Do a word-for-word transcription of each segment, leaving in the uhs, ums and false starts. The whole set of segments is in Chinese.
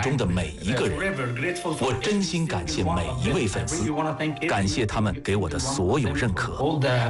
中的每一个人。我真心感谢每一位粉丝，感谢他们给我的所有认可。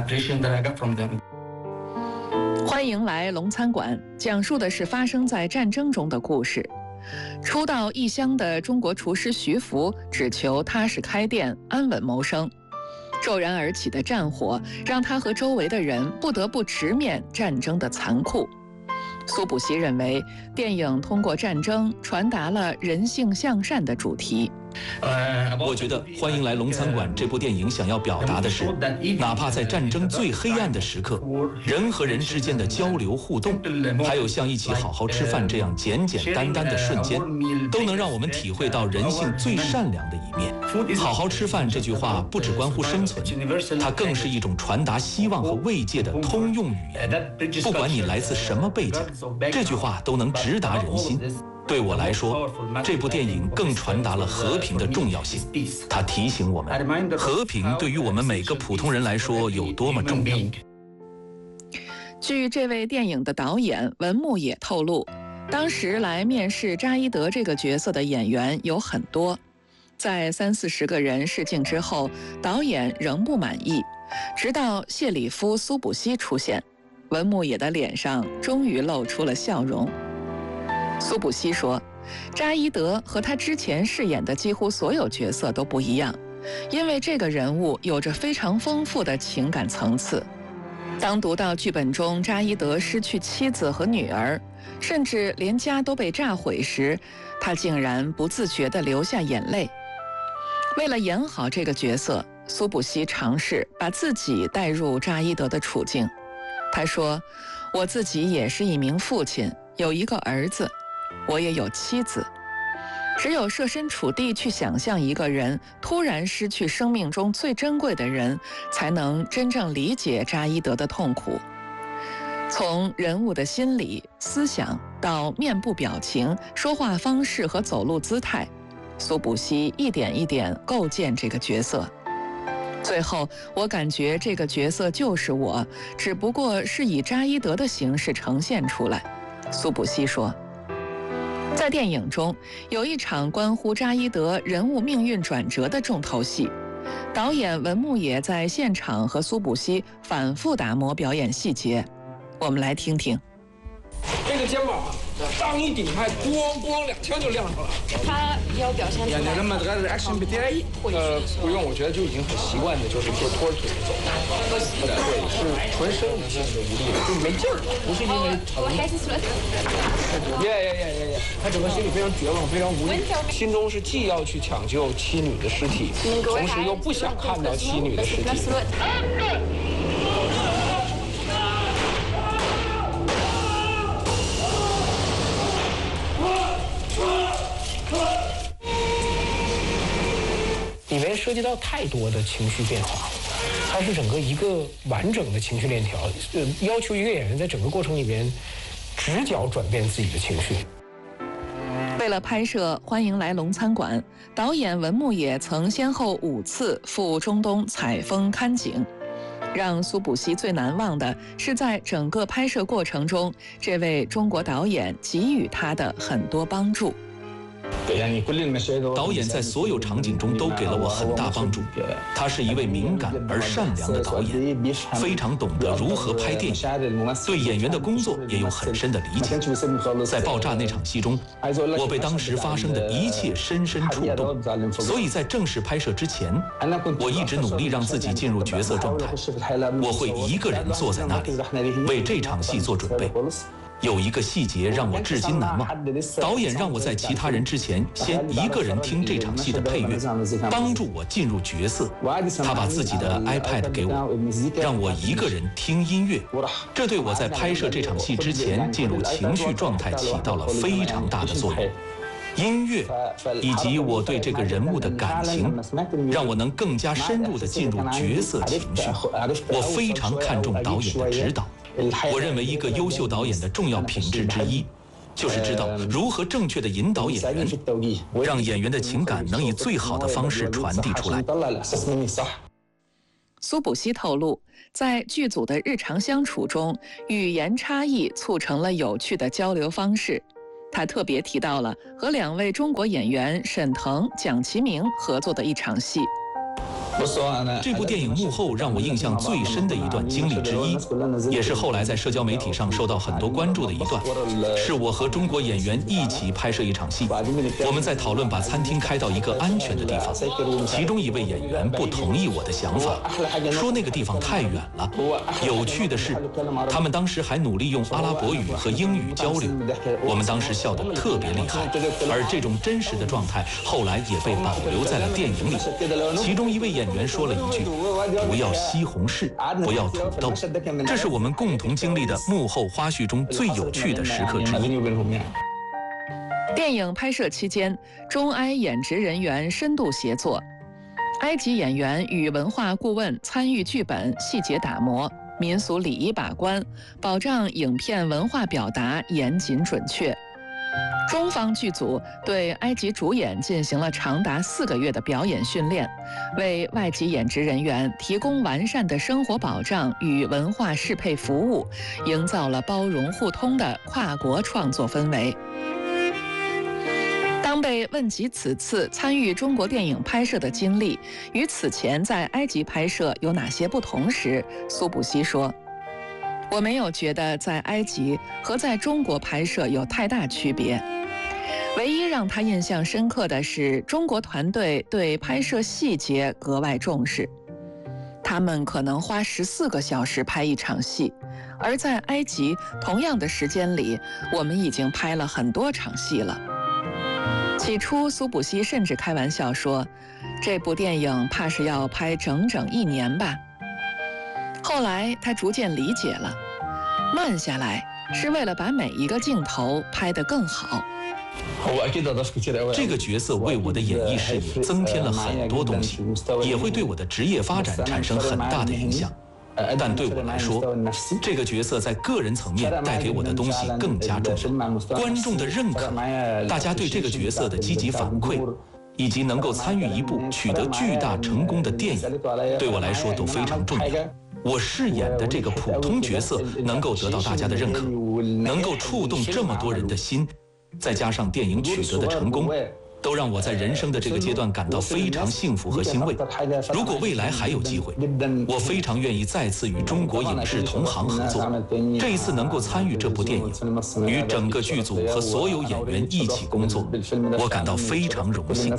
欢迎来龙餐馆，讲述的是发生在战争中的故事。初到异乡的中国厨师徐福只求踏实开店，安稳谋生。骤然而起的战火让他和周围的人不得不直面战争的残酷。苏补习认为，电影通过战争传达了人性向善的主题。 我觉得《欢迎来龙餐馆》这部电影想要表达的是，哪怕在战争最黑暗的时刻，人和人之间的交流互动，还有像一起好好吃饭这样简简单单的瞬间，都能让我们体会到人性最善良的一面。好好吃饭这句话不只关乎生存，它更是一种传达希望和慰藉的通用语言。不管你来自什么背景，这句话都能直达人心。对我来说，这部电影更传达了和平的重要性。它提醒我们，和平对于我们每个普通人来说有多么重要。 据这位电影的导演文牧野透露，当时来面试扎伊德这个角色的演员有很多，在三四十个人试镜之后，导演仍不满意，直到谢里夫·苏补西出现，文牧野的脸上终于露出了笑容。苏补西说，扎伊德和他之前饰演的几乎所有角色都不一样，因为这个人物有着非常丰富的情感层次。当读到剧本中扎伊德失去妻子和女儿，甚至连家都被炸毁时，他竟然不自觉地流下眼泪。为了演好这个角色，苏补西尝试把自己带入扎伊德的处境。他说，我自己也是一名父亲，有一个儿子，我也有妻子。只有设身处地去想象一个人突然失去生命中最珍贵的人，才能真正理解扎伊德的痛苦。从人物的心理、思想到面部表情、说话方式和走路姿态，苏补西一点一点构建这个角色。最后，我感觉这个角色就是我，只不过是以扎伊德的形式呈现出来。苏补西说，在电影中有一场关乎扎伊德人物命运转折的重头戏，导演文牧野在现场和苏补西反复打磨表演细节，我们来听听。 这个肩膀刚一顶开，咣咣两枪就亮出来了。 他要表现出来。 呃，不用，我觉得就已经很习惯的，就是说拖着腿走。对，是纯生理性的无力，就没劲儿，不是因为疼。耶耶耶耶耶！他整个心里非常绝望，非常无力，心中是既要去抢救妻女的尸体，同时又不想看到妻女的尸体。里面涉及到太多的情绪变化，它是整个一个完整的情绪链条，呃，要求一个演员在整个过程里边直角转变自己的情绪。 为了拍摄《欢迎来龙餐馆》，导演文牧野曾先后五次赴中东采风看景。让苏补西最难忘的是，在整个拍摄过程中，这位中国导演给予他的很多帮助。 导演在所有场景中都给了我很大帮助。他是一位敏感而善良的导演，非常懂得如何拍电影，对演员的工作也有很深的理解。在爆炸那场戏中，我被当时发生的一切深深触动，所以在正式拍摄之前，我一直努力让自己进入角色状态。我会一个人坐在那里，为这场戏做准备。有一个细节让我至今难忘，导演让我在其他人之前先一个人听这场戏的配乐，帮助我进入角色。他把自己的 iPad 给我，让我一个人听音乐，这对我在拍摄这场戏之前进入情绪状态起到了非常大的作用。音乐以及我对这个人物的感情，让我能更加深入地进入角色情绪。我非常看重导演的指导。我认为一个优秀导演的重要品质之一，就是知道如何正确地引导演员，让演员的情感能以最好的方式传递出来。 苏补西透露，在剧组的日常相处中，语言差异促成了有趣的交流方式。 他特别提到了和两位中国演员沈腾、蒋奇明合作的一场戏。 这部电影幕后让我印象最深的一段经历之一，也是后来在社交媒体上受到很多关注的一段，是我和中国演员一起拍摄一场戏，我们在讨论把餐厅开到一个安全的地方，其中一位演员不同意我的想法，说那个地方太远了。有趣的是，他们当时还努力用阿拉伯语和英语交流，我们当时笑得特别厉害，而这种真实的状态后来也被保留在了电影里。其中一位演员演员说了一句：“不要西红柿，不要土豆。”这是我们共同经历的幕后花絮中最有趣的时刻之一。 电影拍摄期间，中埃演职人员深度协作，埃及演员与文化顾问参与剧本细节打磨、民俗礼仪把关，保障影片文化表达严谨准确。中方剧组对埃及主演进行了长达四个月的表演训练，为外籍演职人员提供完善的生活保障与文化适配服务，营造了包容互通的跨国创作氛围。当被问及此次参与中国电影拍摄的经历与此前在埃及拍摄有哪些不同时，苏补西说：“我没有觉得在埃及和在中国拍摄有太大区别，唯一让他印象深刻的是中国团队对拍摄细节格外重视，他们可能花十四个小时拍一场戏，而在埃及同样的时间里，我们已经拍了很多场戏了。”起初苏补西甚至开玩笑说，这部电影怕是要拍整整一年吧。后来他逐渐理解了，慢下来是为了把每一个镜头拍得更好。 这个角色为我的演艺事业增添了很多东西，也会对我的职业发展产生很大的影响。但对我来说，这个角色在个人层面带给我的东西更加重要。观众的认可，大家对这个角色的积极反馈，以及能够参与一部取得巨大成功的电影，对我来说都非常重要。我饰演的这个普通角色能够得到大家的认可，能够触动这么多人的心，再加上电影取得的成功，都让我在人生的这个阶段感到非常幸福和欣慰。如果未来还有机会，我非常愿意再次与中国影视同行合作。这一次能够参与这部电影，与整个剧组和所有演员一起工作，我感到非常荣幸。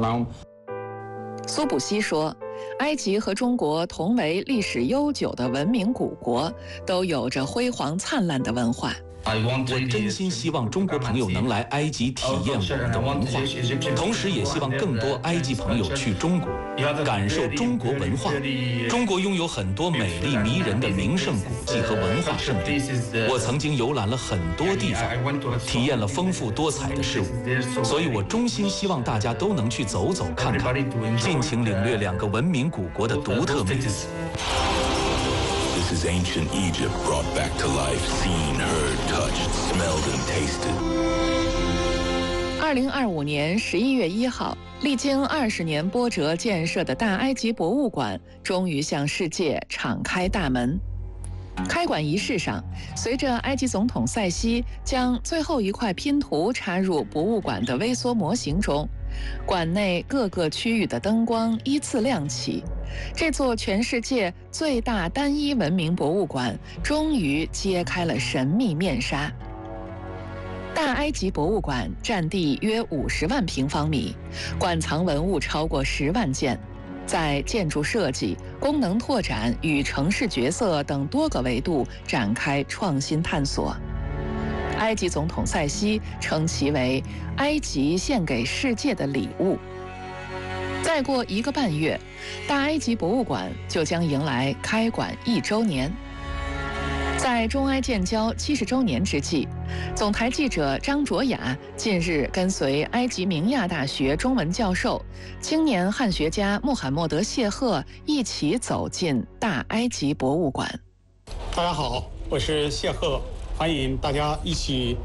苏补西说，埃及和中国同为历史悠久的文明古国，都有着辉煌灿烂的文化。 我真心希望中国朋友能来埃及体验我们的文化，同时也希望更多埃及朋友去中国，感受中国文化。中国拥有很多美丽迷人的名胜古迹和文化胜地，我曾经游览了很多地方，体验了丰富多彩的事物，所以我衷心希望大家都能去走走看看，尽情领略两个文明古国的独特美。 This is ancient Egypt brought back to life, seen, heard, touched, smelled, and tasted. 二零二五年十一月一号，历经二十年波折建设的大埃及博物馆终于向世界敞开大门。开馆仪式上，随着埃及总统塞西将最后一块拼图插入博物馆的微缩模型中，馆内各个区域的灯光依次亮起，这座全世界最大单一文明博物馆终于揭开了神秘面纱。大埃及博物馆占地约五十万平方米，馆藏文物超过十万件，在建筑设计、功能拓展与城市角色等多个维度展开创新探索。埃及总统塞西称其为埃及献给世界的礼物。再过一个半月，大埃及博物馆就将迎来开馆一周年。在中埃建交七十周年之际，总台记者张卓雅近日跟随埃及明亚大学中文教授、青年汉学家穆罕默德·谢赫一起走进大埃及博物馆。 大家好，我是谢赫，欢迎大家一起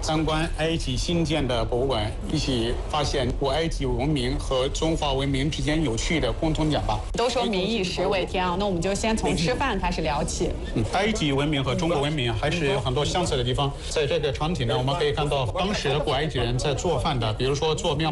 参观埃及新建的博物馆，一起发现古埃及文明和中华文明之间有趣的共同点吧。 都说民以食为天啊，那我们就先从吃饭开始聊起。 嗯，埃及文明和中国文明还是有很多相似的地方。在这个场景呢，我们可以看到当时的古埃及人在做饭的，比如说做面